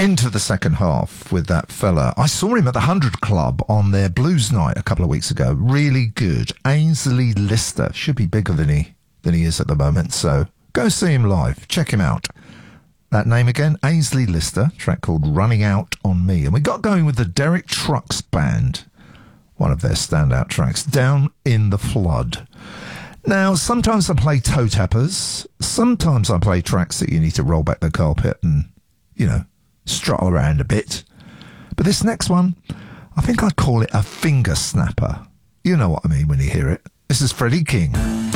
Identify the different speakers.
Speaker 1: into the second half with that fella. I saw him at the 100 Club on their blues night a couple of weeks ago. Really good. Ainsley Lister. Should be bigger than he is at the moment. So go see him live. Check him out. That name again, Ainsley Lister. Track called Running Out on Me. And we got going with the Derek Trucks Band. One of their standout tracks, Down in the Flood. Now, sometimes I play toe tappers. Sometimes I play tracks that you need to roll back the carpet and, strut around a bit. But this next one, I think I'd call it a finger snapper. You know what I mean when you hear it. This is Freddie King.